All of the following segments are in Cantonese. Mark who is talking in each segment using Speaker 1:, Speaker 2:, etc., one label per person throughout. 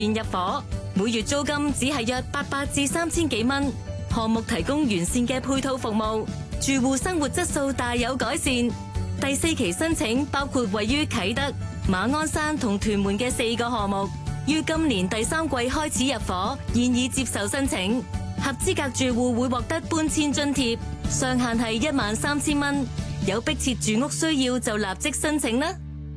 Speaker 1: 現入伙，每月租金只係約800至3000幾蚊。項目提供完善嘅配套服務，住戶生活質素大有改善。第4期申請包括位於啟德、馬鞍山同屯門嘅4個項目，於今年第3季開始入伙，現已接受申請。合資格住戶會獲得搬遷津貼，上限係13000蚊。有迫切住屋需要就立即申請啦。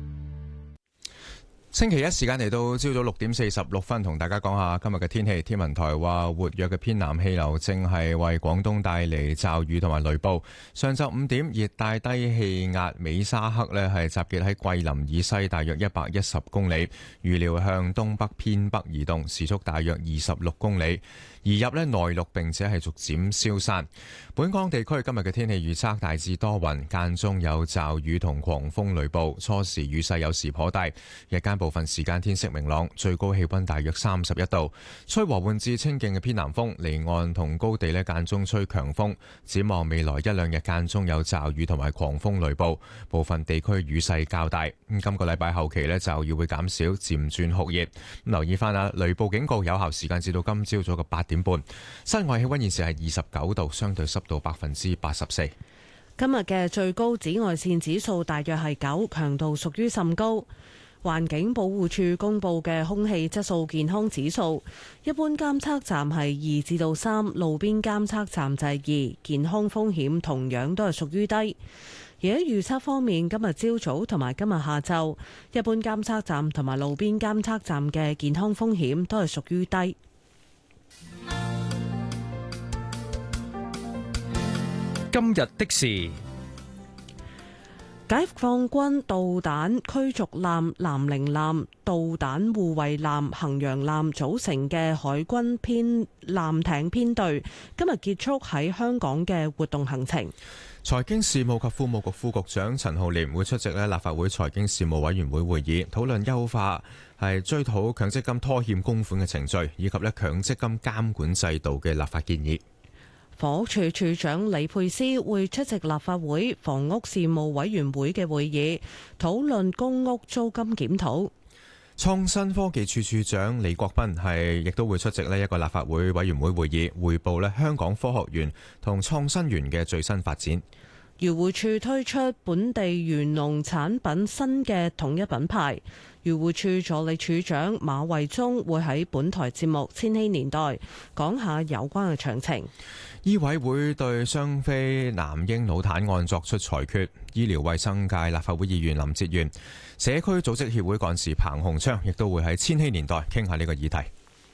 Speaker 2: 星期一時間嚟到朝早6點46分，同大家講下今日嘅天氣。天文台話，活躍嘅偏南氣流正係為廣東帶嚟驟雨同埋雷暴。上晝5點，熱帶低氣壓美沙克呢係集結喺桂林以西大約110公里，預料向東北偏北移動，時速大約26公里，移入內陸並且係逐漸消散。本港地區今日嘅天氣預測大致多雲，間中有驟雨同狂風雷暴，初時雨勢有時頗大，日間部分時間天色明朗，最高氣溫大約31度，吹和緩至清勁嘅偏南風，離岸同高地間中吹強風。展望未來1、2日間中有驟雨同埋狂風雷暴，部分地區雨勢較大。今個禮拜後期驟雨會減少，漸轉酷熱。留意翻雷暴警告有效時間至到今朝早嘅8點半。室外氣溫現時係29度，相對濕度84%。
Speaker 3: 今日嘅最高紫外線指數大約係9，強度屬於甚高。環境保護署公布嘅空氣質素健康指數，一般監測站係2至到3，路邊監測站就係2，健康風險同樣都係屬於低。而喺預測方面，今日朝早同埋今日下晝，一般監測站同埋路邊監測站嘅健康風險都係屬於低。
Speaker 4: 今日的事，
Speaker 3: 解放軍導彈驅逐艦南寧艦、導彈護衛艦衡陽艦組成嘅海軍艦艇編隊，今日結束喺香港嘅活動行程。
Speaker 2: 財經事務及庫務局副局長陳浩濂會出席立法會財經事務委員會會議，討論優化追討強積金拖欠供款嘅程序，以及強積金監管制度嘅立法建議。
Speaker 3: 房屋署署長李佩斯會出席立法會房屋事務委員會嘅會議，討論公屋租金檢討。
Speaker 2: 創新科技署署長李國斌亦都會出席一個立法會委員會會議，匯報香港科學園同創新園嘅最新發展。
Speaker 3: 漁護署推出本地漁農產品新嘅統一品牌。漁護署助理署長馬慧忠會喺本台節目《千禧年代》講下有關嘅詳情。
Speaker 2: 醫委會對雙非男嬰腦癱案作出裁決。醫療衛生界立法會議員林哲玄、社區組織協會幹事彭鴻昌亦都會喺《千禧年代》傾下呢個議題。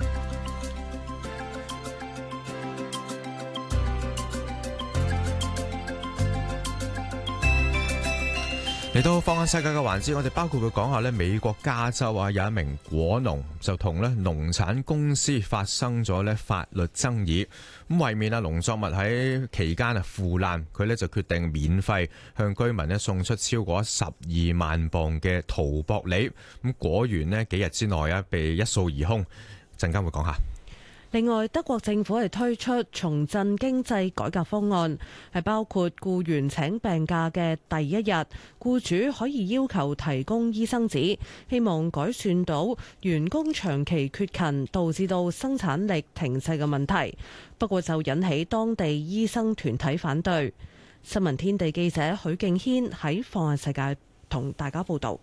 Speaker 2: 嚟到放眼世界嘅環節，我哋包括會講下美國加州有一名果農就同農產公司發生咗法律爭議，咁為免農作物喺期間腐爛，佢就決定免費向居民送出超過12萬磅嘅桃薄梨，咁果園幾日之內被一掃而空。陣間會講下。
Speaker 3: 另外，德國政府係推出重振經濟改革方案，係包括僱員請病假嘅第一日，僱主可以要求提供醫生紙，希望改善到員工長期缺勤導致到生產力停滯嘅問題。不過就引起當地醫生團體反對。新聞天地記者許敬軒喺放眼世界同大家報道。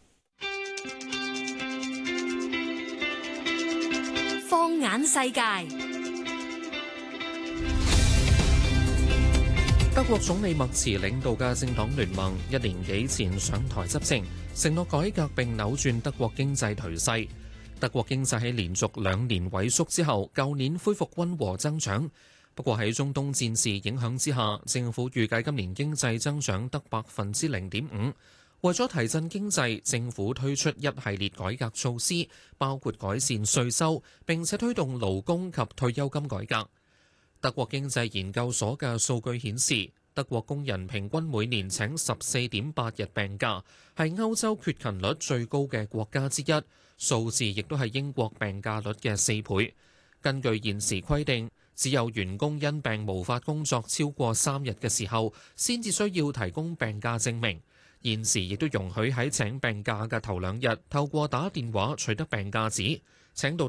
Speaker 5: 放眼世界，
Speaker 4: 德國總理默茨領導嘅政黨聯盟1年幾前上台執政，承諾改革並扭轉德國經濟頹勢。德國經濟喺連續2年萎縮之後，舊年恢復溫和增長。不過喺中東戰事影響之下，政府預計今年經濟增長得0.5%。為咗提振經濟，政府推出一系列改革措施，包括改善稅收，並且推動勞工及退休金改革。德國經濟研究所嘅數據顯示，德國工人平均每年請14.8日病假，係歐洲缺勤率最高嘅國家之一，數字亦都係英國病假率嘅4倍。根據現時規定，只有員工因病無法工作超過3日嘅時候，先至需要提供病假證明。現時亦都容許喺請病假嘅頭2日透過打電話取得病假紙， 請到